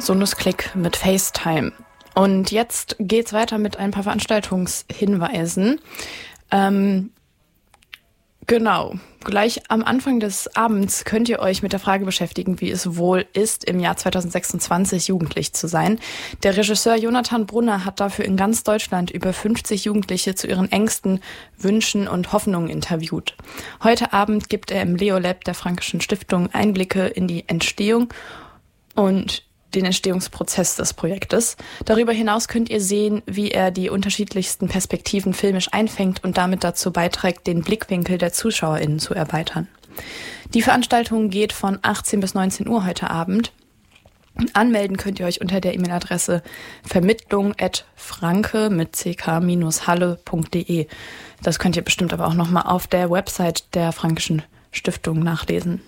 So ein Klick mit FaceTime. Und jetzt geht's weiter mit ein paar Veranstaltungshinweisen. Genau, gleich am Anfang des Abends könnt ihr euch mit der Frage beschäftigen, wie es wohl ist, im Jahr 2026 jugendlich zu sein. Der Regisseur Jonathan Brunner hat dafür in ganz Deutschland über 50 Jugendliche zu ihren Ängsten, Wünschen und Hoffnungen interviewt. Heute Abend gibt er im Leo Lab der Fränkischen Stiftung Einblicke in die Entstehung und den Entstehungsprozess des Projektes. Darüber hinaus könnt ihr sehen, wie er die unterschiedlichsten Perspektiven filmisch einfängt und damit dazu beiträgt, den Blickwinkel der ZuschauerInnen zu erweitern. Die Veranstaltung geht von 18 bis 19 Uhr heute Abend. Anmelden könnt ihr euch unter der E-Mail-Adresse vermittlung@franke mit ck-halle.de. Das könnt ihr bestimmt aber auch nochmal auf der Website der Fränkischen Stiftung nachlesen.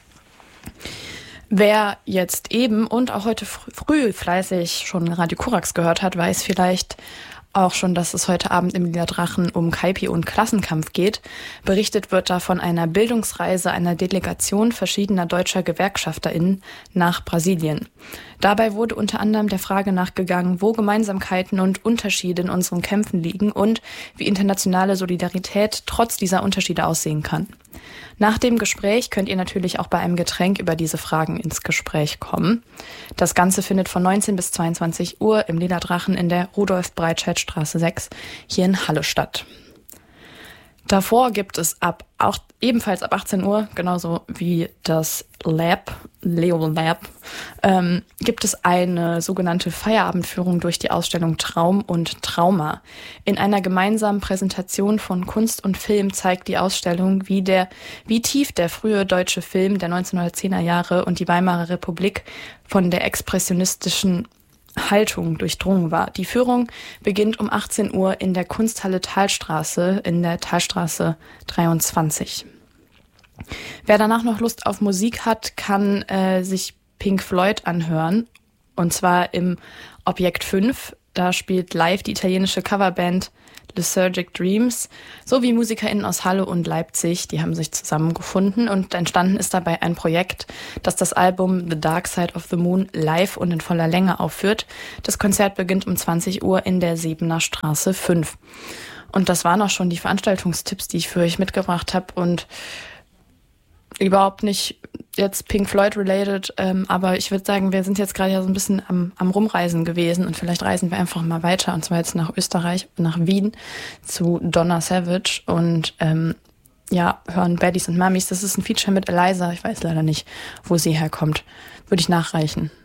Wer jetzt eben und auch heute früh fleißig schon Radio Korax gehört hat, weiß vielleicht auch schon, dass es heute Abend im Lila Drachen um Kaipi und Klassenkampf geht. Berichtet wird da von einer Bildungsreise einer Delegation verschiedener deutscher GewerkschafterInnen nach Brasilien. Dabei wurde unter anderem der Frage nachgegangen, wo Gemeinsamkeiten und Unterschiede in unseren Kämpfen liegen und wie internationale Solidarität trotz dieser Unterschiede aussehen kann. Nach dem Gespräch könnt ihr natürlich auch bei einem Getränk über diese Fragen ins Gespräch kommen. Das Ganze findet von 19 bis 22 Uhr im Lila Drachen in der Rudolf-Breitscheid-Straße 6 hier in Halle statt. Davor gibt es ebenfalls ab 18 Uhr, genauso wie das Leo Lab, gibt es eine sogenannte Feierabendführung durch die Ausstellung Traum und Trauma. In einer gemeinsamen Präsentation von Kunst und Film zeigt die Ausstellung, wie tief der frühe deutsche Film der 1910er Jahre und die Weimarer Republik von der expressionistischen Haltung durchdrungen war. Die Führung beginnt um 18 Uhr in der Kunsthalle Thalstraße in der Thalstraße 23. Wer danach noch Lust auf Musik hat, kann sich Pink Floyd anhören. Und zwar im Objekt 5. Da spielt live die italienische Coverband Lysergic Dreams sowie MusikerInnen aus Halle und Leipzig. Die haben sich zusammengefunden und entstanden ist dabei ein Projekt, das das Album The Dark Side of the Moon live und in voller Länge aufführt. Das Konzert beginnt um 20 Uhr in der Sebener Straße 5. Und das waren auch schon die Veranstaltungstipps, die ich für euch mitgebracht habe und überhaupt nicht jetzt Pink Floyd related, aber ich würde sagen, wir sind jetzt gerade ja so ein bisschen am Rumreisen gewesen und vielleicht reisen wir einfach mal weiter und zwar jetzt nach Österreich, nach Wien zu Donna Savage und hören Baddies und Mummies. Das ist ein Feature mit Eliza, ich weiß leider nicht, wo sie herkommt. Würde ich nachreichen.